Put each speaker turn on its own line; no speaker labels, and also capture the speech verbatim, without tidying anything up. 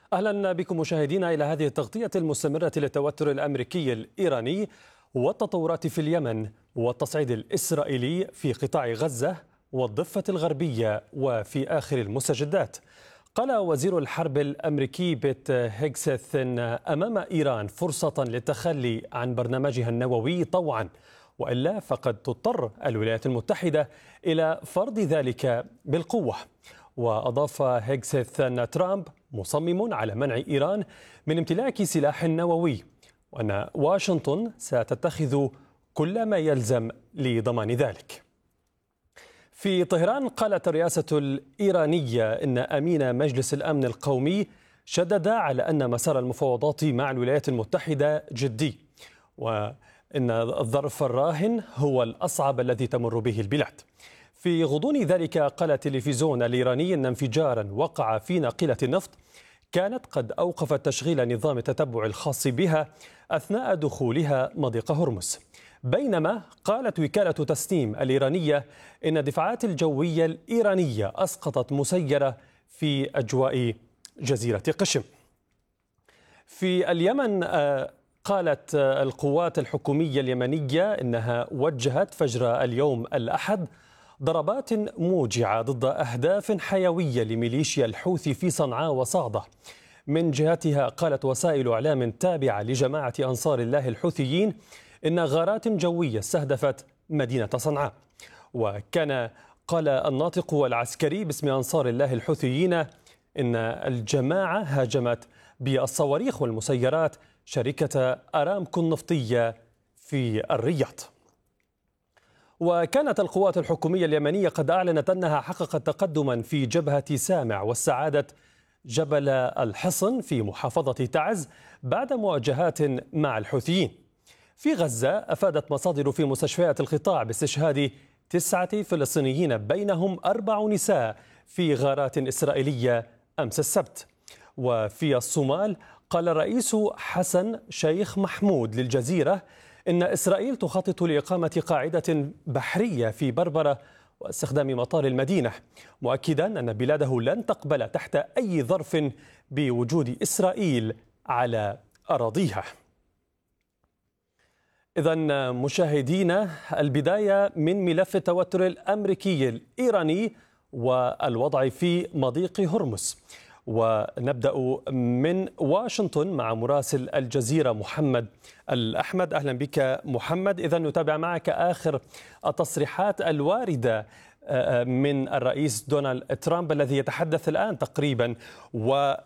أهلا بكم مشاهدينا إلى هذه التغطية المستمرة للتوتر الأمريكي الإيراني والتطورات في اليمن والتصعيد الإسرائيلي في قطاع غزة والضفة الغربية وفي آخر المستجدات. قال وزير الحرب الأمريكي بيت هيغسيث إن أمام إيران فرصة للتخلي عن برنامجها النووي طوعا، وإلا فقد تضطر الولايات المتحدة إلى فرض ذلك بالقوة. وأضاف هيغسيث أن ترامب مصمم على منع إيران من امتلاك سلاح نووي، وأن واشنطن ستتخذ كل ما يلزم لضمان ذلك. في طهران قالت الرئاسة الإيرانية إن أمين مجلس الأمن القومي شدد على أن مسار المفاوضات مع الولايات المتحدة جدي، وإن الظرف الراهن هو الأصعب الذي تمر به البلاد. في غضون ذلك قال التلفزيون الإيراني أن انفجارا وقع في ناقلة النفط كانت قد أوقفت تشغيل نظام التتبع الخاص بها أثناء دخولها مضيق هرمز. بينما قالت وكالة تسنيم الإيرانية إن الدفاعات الجوية الإيرانية أسقطت مسيرة في أجواء جزيرة قشم. في اليمن قالت القوات الحكومية اليمنية إنها وجهت فجر اليوم الأحد ضربات موجعة ضد أهداف حيوية لميليشيا الحوثي في صنعاء وصعدة. من جهتها قالت وسائل إعلام تابعة لجماعة أنصار الله الحوثيين إن غارات جوية استهدفت مدينة صنعاء. وكان قال الناطق العسكري باسم أنصار الله الحوثيين إن الجماعة هاجمت بالصواريخ والمسيرات شركة أرامكو النفطية في الرياض. وكانت القوات الحكومية اليمنية قد أعلنت أنها حققت تقدما في جبهة سامع واستعادت جبل الحصن في محافظة تعز بعد مواجهات مع الحوثيين. في غزة أفادت مصادر في مستشفيات القطاع باستشهاد تسعة فلسطينيين بينهم أربع نساء في غارات إسرائيلية أمس السبت. وفي الصومال قال الرئيس حسن شيخ محمود للجزيرة إن إسرائيل تخطط لإقامة قاعدة بحرية في بربرة واستخدام مطار المدينة، مؤكدا أن بلاده لن تقبل تحت أي ظرف بوجود إسرائيل على أراضيها. إذن مشاهدينا، البداية من ملف التوتر الأمريكي الإيراني والوضع في مضيق هرمز، ونبدأ من واشنطن مع مراسل الجزيرة محمد الأحمد. أهلا بك محمد. إذن نتابع معك آخر التصريحات الواردة من الرئيس دونالد ترامب الذي يتحدث الآن تقريبا و